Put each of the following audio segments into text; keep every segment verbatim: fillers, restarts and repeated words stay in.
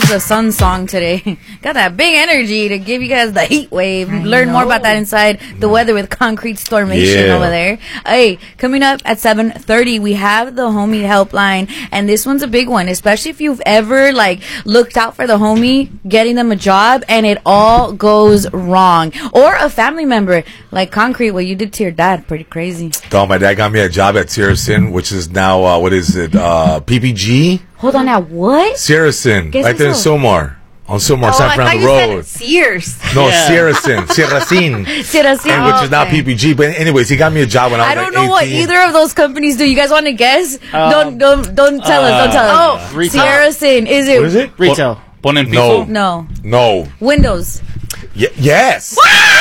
the sun song today. Got that big energy to give you guys the heat wave. I Learn know. more about that inside the weather with Concrete Stormation yeah. over there. Hey, coming up at seven thirty, we have the homie helpline, and this one's a big one, especially if you've ever like looked out for the homie, getting them a job, and it all goes wrong, or a family member like Concrete, what you did to your dad, pretty crazy. Oh, my dad got me a job at Sierracin, which is now uh, what is it? Uh, P P G. Hold on now, what? Sierracin, right there in Sylmar. On Sylmar, oh, San Fran Road. Sears. No, yeah. Sierracin. Sierracin. Sierracin. And which oh, is now okay. P P G. But anyways, he got me a job when I was I don't like know what eighteen. either of those companies do. You guys want to guess? Um, don't don't don't tell uh, us. Don't tell us. Oh, retail. Sierracin. Is it? What is it? Retail. Bon en no. No. No. Windows. Y- yes.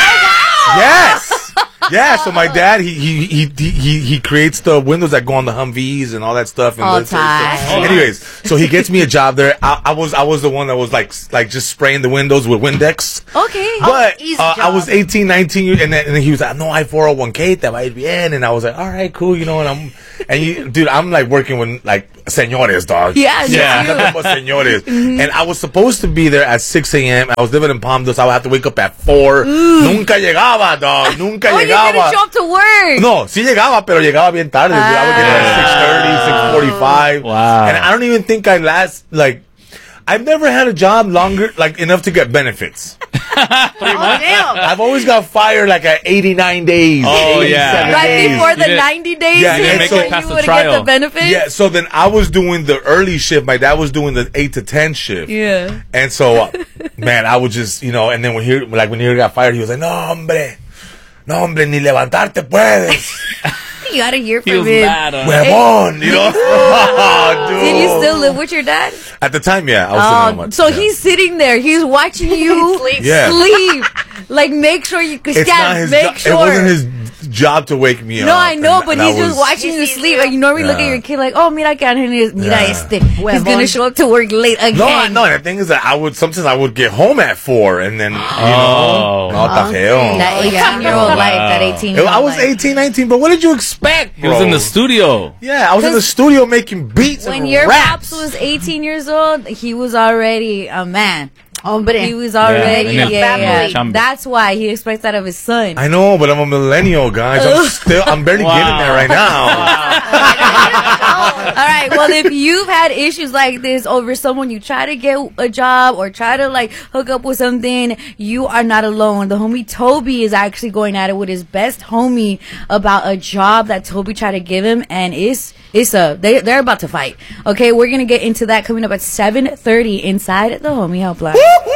Yes. Yeah, so my dad he he he he he creates the windows that go on the Humvees and all that stuff. And all the, time. So, anyways, so he gets me a job there. I, I was I was the one that was like like just spraying the windows with Windex. Okay. But oh, uh, I was eighteen, nineteen, and then, and then he was like, "No, I four oh one k, te va a ir bien," and I was like, "All right, cool," you know. And I'm and you, dude, I'm like working with like señores, dog. Yeah, yeah, nothing but señores. Mm-hmm. And I was supposed to be there at six a.m. I was living in Palm Dos. I would have to wake up at four. Mm. Nunca llegaba, dog. Nunca oh, llegaba. You didn't show up to work. No, sí llegaba, pero llegaba bien tarde. Ah. I would get there at six thirty, six forty-five. Wow. And I don't even think I last, like, I've never had a job longer, like, enough to get benefits. oh, damn. I've always got fired, like, at eighty-nine days. Oh, yeah. Right days. before the ninety days, yeah, hit, make so it past you the would trial. get the benefits? Yeah, so then I was doing the early shift. My dad was doing the eight to ten shift. Yeah. And so, uh, man, I would just, you know, and then when he, like, when he got fired, he was like, no, hombre. No, hombre, ni levantarte puedes. You gotta hear from Feels him. bad, huh? Huevón, you know? Oh, dude. Did you still live with your dad? At the time, yeah. I was Oh, living with my- so yeah. he's sitting there. He's watching you Sleep. Yeah. sleep. Like, make sure you can It's not stand. his Make jo- sure. It wasn't his job to wake me No, up. I know, and but that he's just was- watching you sleep. Like, you normally look at Yeah. your kid like, oh, mira que Ángel, mira Yeah. este. He's Huevón. gonna show up to work late again. No, I- no. The thing is that I would sometimes I would get home at four, and then you Oh. know, no, está feo. That eighteen-year-old life, that eighteen-year-old I was life. eighteen, nineteen, but what did you expect, He bro? was in the studio. Yeah, I was in the Because studio making beats When and your raps. pops was eighteen years old, he was already a man. Hombre. He was already, Yeah, yeah, yeah, family. yeah. That's why he expects that of his son. I know, but I'm a millennial, guys. I'm still, I'm barely Wow. getting there right now. All right. Well, if you've had issues like this over someone you try to get a job or try to like hook up with something, you are not alone. The homie Toby is actually going at it with his best homie about a job that Toby tried to give him, and it's it's a they they're about to fight. Okay, we're gonna get into that coming up at seven thirty inside the homie helpline.